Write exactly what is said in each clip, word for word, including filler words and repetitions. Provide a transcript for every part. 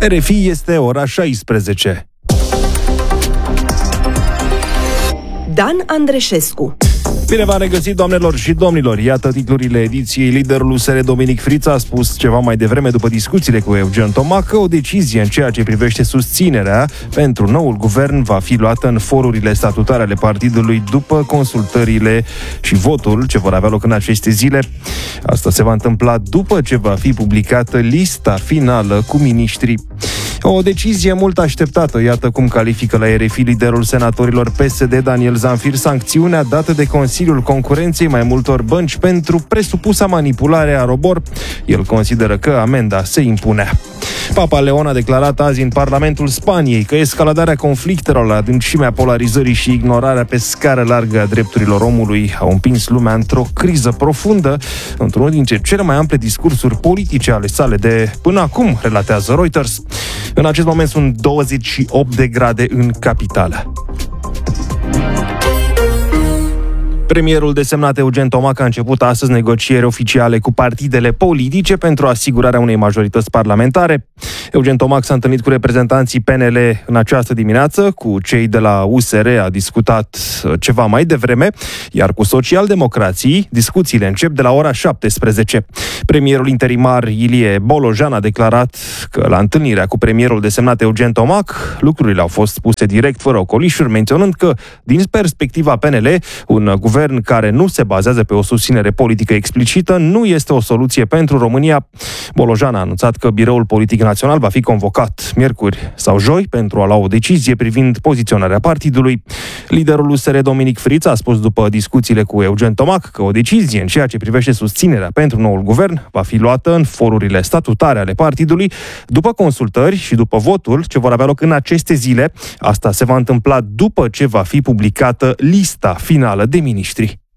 R F I este ora șaisprezece. Dan Andreșescu. Bine v-am regăsit, doamnelor și domnilor! Iată titlurile ediției. Liderul U S R Dominic Friț a spus ceva mai devreme, după discuțiile cu Eugen Toma, că o decizie în ceea ce privește susținerea pentru noul guvern va fi luată în forurile statutare ale partidului după consultările și votul ce vor avea loc în aceste zile. Asta se va întâmpla după ce va fi publicată lista finală cu miniștrii. O decizie mult așteptată, iată cum califică la R F I liderul senatorilor P S D Daniel Zamfir sancțiunea dată de Consiliul Concurenței mai multor bănci pentru presupusa manipulare a ROBOR. El consideră că amenda se impunea. Papa Leon a declarat azi în Parlamentul Spaniei că escaladarea conflictelor la adâncimea polarizării și ignorarea pe scară largă a drepturilor omului au împins lumea într-o criză profundă, într-unul dintre cele mai ample discursuri politice ale sale de până acum, relatează Reuters. În acest moment sunt douăzeci și opt de grade în capitală. Premierul desemnat Eugen Tomac a început astăzi negocieri oficiale cu partidele politice pentru asigurarea unei majorități parlamentare. Eugen Tomac s-a întâlnit cu reprezentanții P N L în această dimineață, cu cei de la U S R a discutat ceva mai devreme, iar cu socialdemocrații discuțiile încep de la ora șaptesprezece. Premierul interimar Ilie Bolojan a declarat că la întâlnirea cu premierul desemnat Eugen Tomac, lucrurile au fost puse direct fără ocolișuri, menționând că, din perspectiva P N L, un guvern care nu se bazează pe o susținere politică explicită nu este o soluție pentru România. Bolojan a anunțat că Biroul Politic Național va fi convocat miercuri sau joi pentru a lua o decizie privind poziționarea partidului. Liderul U S R Dominic Friț a spus după discuțiile cu Eugen Tomac că o decizie în ceea ce privește susținerea pentru noul guvern va fi luată în forurile statutare ale partidului după consultări și după votul ce vor avea loc în aceste zile. Asta se va întâmpla după ce va fi publicată lista finală de miniștri.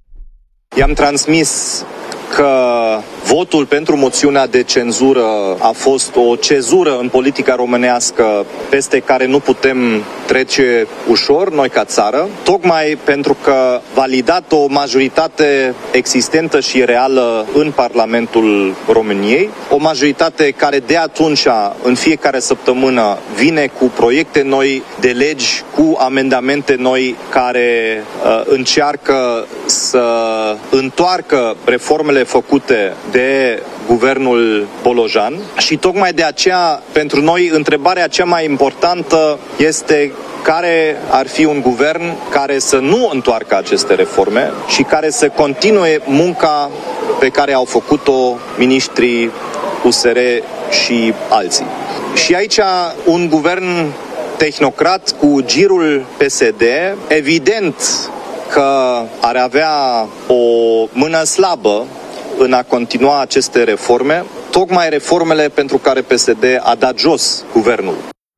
I-am transmis că votul pentru moțiunea de cenzură a fost o cezură în politica românească peste care nu putem trece ușor, noi ca țară, tocmai pentru că validat o majoritate existentă și reală în Parlamentul României, o majoritate care de atunci, în fiecare săptămână, vine cu proiecte noi de legi, cu amendamente noi care uh, încearcă să întoarcă reformele făcute de guvernul Bolojan și tocmai de aceea, pentru noi, întrebarea cea mai importantă este care ar fi un guvern care să nu întoarcă aceste reforme și care să continue munca pe care au făcut-o miniștrii U S R și alții. Și aici un guvern tehnocrat cu girul P S D, evident că ar avea o mână slabă în a continua aceste reforme, tocmai reformele pentru care P S D a dat jos guvernul.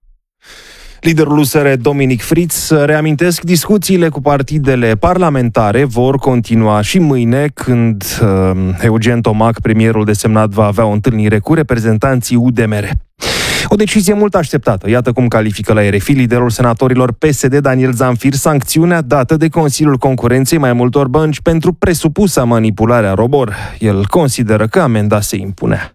Liderul U S R Dominic Friț reamintesc discuțiile cu partidele parlamentare vor continua și mâine, când uh, Eugen Tomac, premierul desemnat, va avea o întâlnire cu reprezentanții U D M R. O decizie mult așteptată. Iată cum califică la R F I liderul senatorilor P S D Daniel Zamfir sancțiunea dată de Consiliul Concurenței mai multor bănci pentru presupusa manipulare a ROBOR. El consideră că amenda se impunea.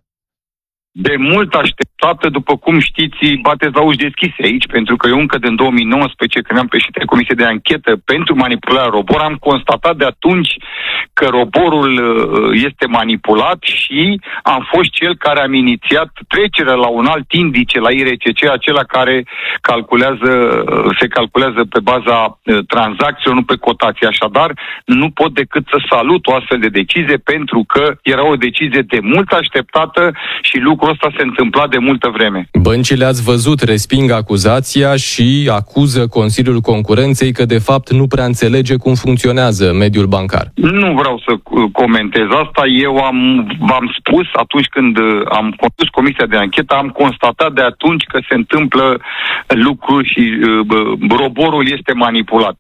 De mult așteptată, după cum știți, bateți la uși deschise aici, pentru că eu încă din două mii nouăsprezece, când am președinte Comisie de Anchetă pentru manipularea ROBOR, am constatat de atunci că ROBOR-ul este manipulat și am fost cel care am inițiat trecerea la un alt indice, la I R C C, acela care calculează, se calculează pe baza tranzacțiilor, nu pe cotații. Așadar, nu pot decât să salut o astfel de decizie, pentru că era o decizie de mult așteptată și lucrul ăsta se întâmpla de multă vreme. Băncile, ați văzut, resping acuzația și acuză Consiliul Concurenței că de fapt nu prea înțelege cum funcționează mediul bancar. Nu vreau să comentez asta. Eu am, v-am spus atunci când am condus Comisia de Anchetă, am constatat de atunci că se întâmplă lucruri și uh, roborul este manipulat.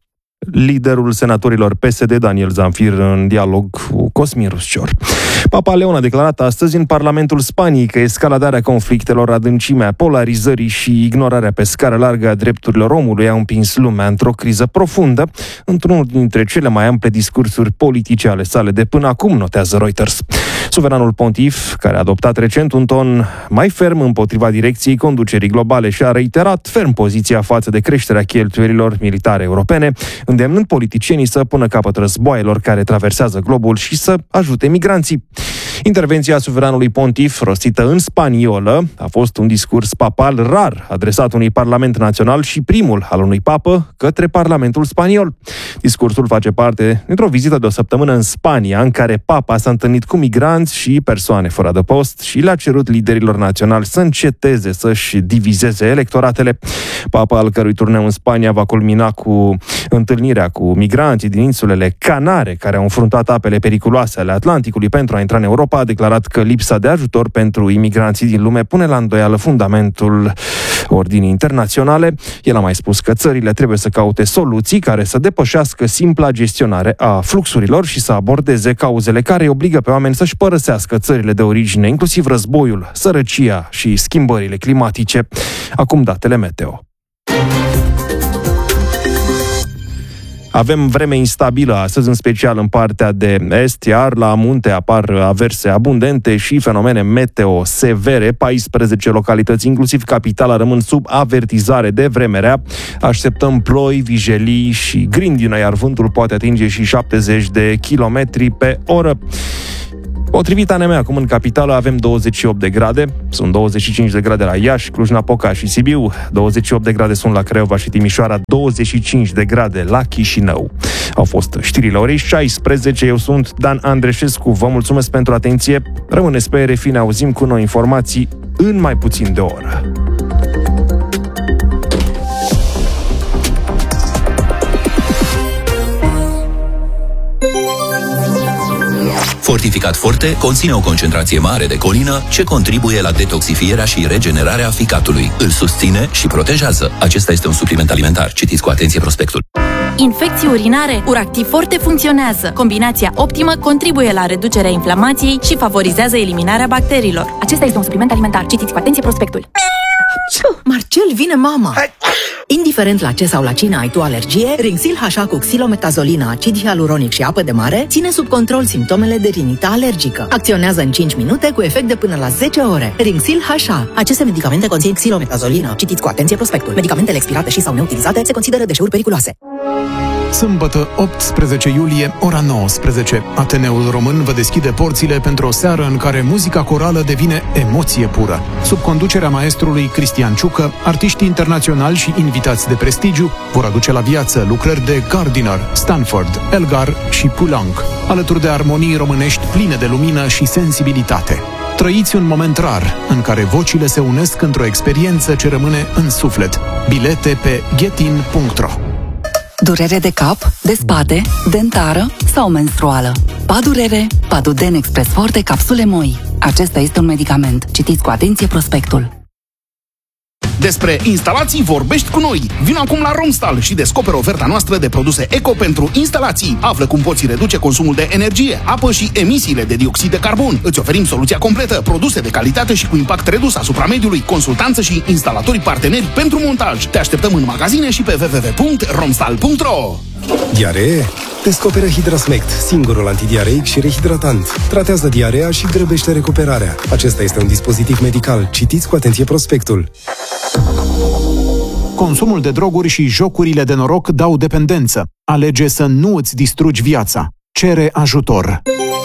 liderul senatorilor P S D, Daniel Zamfir, în dialog cu Cosmin Ruscior. Papa Leon a declarat astăzi în Parlamentul Spaniei că escaladarea conflictelor, adâncimea polarizării și ignorarea pe scară largă a drepturilor omului au împins lumea într-o criză profundă, într-unul dintre cele mai ample discursuri politice ale sale de până acum, notează Reuters. Suveranul pontif, care a adoptat recent un ton mai ferm împotriva direcției conducerii globale și a reiterat ferm poziția față de creșterea cheltuielilor militare europene, îndemnând politicienii să pună capăt războaielor care traversează globul și să ajute migranții. Intervenția suveranului pontif, rostită în spaniolă, a fost un discurs papal rar adresat unui parlament național și primul al unui papă către Parlamentul spaniol. Discursul face parte dintr-o vizită de o săptămână în Spania, în care papa s-a întâlnit cu migranți și persoane fără adăpost și le-a cerut liderilor naționali să înceteze să-și divizeze electoratele. Papa, al cărui turneu în Spania va culmina cu întâlnirea cu migranții din insulele Canare, care au înfruntat apele periculoase ale Atlanticului pentru a intra în Europa, a declarat că lipsa de ajutor pentru imigranții din lume pune la îndoială fundamentul ordinii internaționale. El a mai spus că țările trebuie să caute soluții care să depășească simpla gestionare a fluxurilor și să abordeze cauzele care îi obligă pe oameni să-și părăsească țările de origine, inclusiv războiul, sărăcia și schimbările climatice. Acum datele meteo. Avem vreme instabilă astăzi, în special în partea de est, iar la munte apar averse abundente și fenomene meteo severe. paisprezece localități, inclusiv capitala, rămân sub avertizare de vreme rea. Așteptăm ploi, vijelii și grindină, iar vântul poate atinge și șaptezeci de kilometri pe oră. Potrivit A N M, acum în capitală avem douăzeci și opt de grade, sunt douăzeci și cinci de grade la Iași, Cluj-Napoca și Sibiu, douăzeci și opt de grade sunt la Craiova și Timișoara, douăzeci și cinci de grade la Chișinău. Au fost știrile orei șaisprezece, eu sunt Dan Andreșescu, vă mulțumesc pentru atenție, rămâneți pe R F I, ne auzim cu noi informații în mai puțin de o oră. Fortificat Forte conține o concentrație mare de colină ce contribuie la detoxifierea și regenerarea ficatului. Îl susține și protejează. Acesta este un supliment alimentar. Citiți cu atenție prospectul. Infecții urinare? Uractiv Forte funcționează. Combinația optimă contribuie la reducerea inflamației și favorizează eliminarea bacteriilor. Acesta este un supliment alimentar. Citiți cu atenție prospectul. Marcel, vine mama! Indiferent la ce sau la cine ai tu alergie, Rinxil H A cu xilometazolină, acid hialuronic și apă de mare ține sub control simptomele de rinită alergică. Acționează în cinci minute cu efect de până la zece ore. Rinxil H A. Aceste medicamente conțin xilometazolină. Citiți cu atenție prospectul. Medicamentele expirate și sau neutilizate se consideră deșeuri periculoase. Sâmbătă, optsprezece iulie, ora nouăsprezece. Ateneul Român vă deschide porțile pentru o seară în care muzica corală devine emoție pură. Sub conducerea maestrului Cristian Ciucă, artiștii internaționali și invitați de prestigiu vor aduce la viață lucrări de Gardiner, Stanford, Elgar și Poulenc, alături de armonii românești pline de lumină și sensibilitate. Trăiți un moment rar în care vocile se unesc într-o experiență ce rămâne în suflet. Bilete pe getin punct ro. Durere de cap, de spate, dentară sau menstruală. Padurere, Paduden Express Forte capsule moi. Acesta este un medicament. Citiți cu atenție prospectul. Despre instalații vorbești cu noi. Vino acum la Romstal și descoperă oferta noastră de produse eco pentru instalații. Află cum poți reduce consumul de energie, apă și emisiile de dioxid de carbon. Îți oferim soluția completă, produse de calitate și cu impact redus asupra mediului, consultanță și instalatori parteneri pentru montaj. Te așteptăm în magazine și pe w w w punct romstal punct ro. Diaree? Descoperă Hidrasmect, singurul antidiareic și rehidratant. Tratează diarea și grăbește recuperarea. Acesta este un dispozitiv medical. Citiți cu atenție prospectul. Consumul de droguri și jocurile de noroc dau dependență. Alege să nu îți distrugi viața. Cere ajutor.